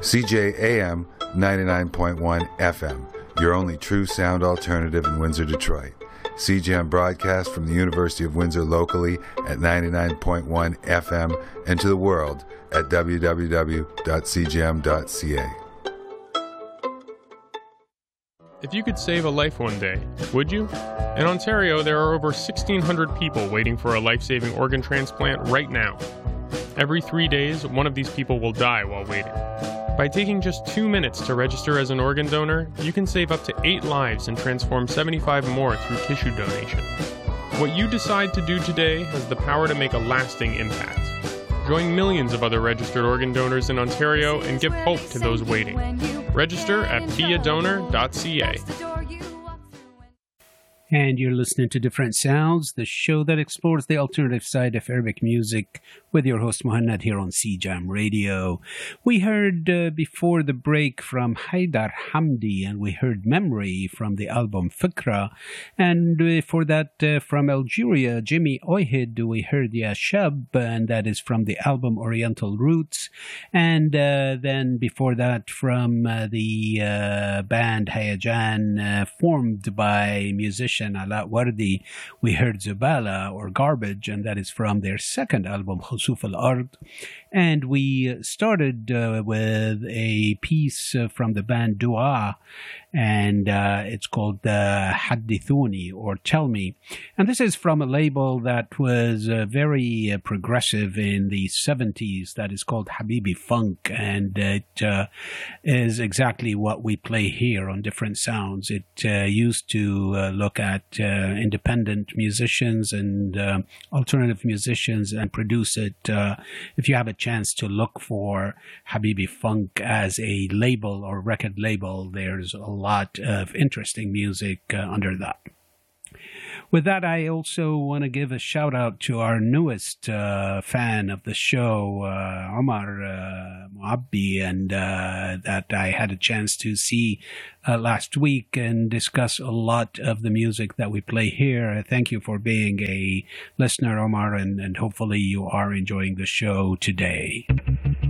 CJAM 99.1 FM, your only true sound alternative in Windsor, Detroit. CJAM broadcasts from the University of Windsor locally at 99.1 FM and to the world at www.cjam.ca. If you could save a life one day, would you? In Ontario, there are over 1,600 people waiting for a life-saving organ transplant right now. Every 3 days, one of these people will die while waiting. By taking just 2 minutes to register as an organ donor, you can save up to 8 lives and transform 75 more through tissue donation. What you decide to do today has the power to make a lasting impact. Join millions of other registered organ donors in Ontario and give hope to those waiting. Register at beadonor.ca. And you're listening to Different Sounds, the show that explores the alternative side of Arabic music with your host Muhannad here on CJAM Radio. We heard before the break from Haidar Hamdi, and we heard Memory from the album Fikra. And before that, from Algeria, Jimmy Oyhid, we heard Ya Shab, and that is from the album Oriental Roots. And then before that, from the band Hayajan, formed by musician Ala Wardi, we heard Zubala or Garbage, and that is from their second album Khusuf al-Ard. And we started with a piece from the band Dua, and it's called Haddithuni, or Tell Me. And this is from a label that was very progressive in the 70s, that is called Habibi Funk, and it is exactly what we play here on Different Sounds. It used to look at independent musicians and alternative musicians and produce it. If you have a chance to look for Habibi Funk as a label or record label, there's a lot of interesting music under that. With that, I also want to give a shout out to our newest fan of the show, Omar Muabbi, and that I had a chance to see last week and discuss a lot of the music that we play here. Thank you for being a listener, Omar, and hopefully you are enjoying the show today.